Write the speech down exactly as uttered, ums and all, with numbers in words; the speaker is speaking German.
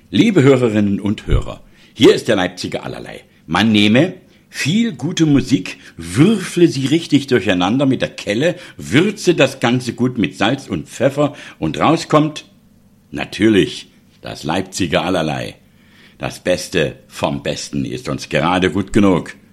Liebe Hörerinnen und Hörer, hier ist der Leipziger Allerlei. Man nehme viel gute Musik, würfle sie richtig durcheinander mit der Kelle, würze das Ganze gut mit Salz und Pfeffer und rauskommt natürlich das Leipziger Allerlei. Das Beste vom Besten ist uns gerade gut genug.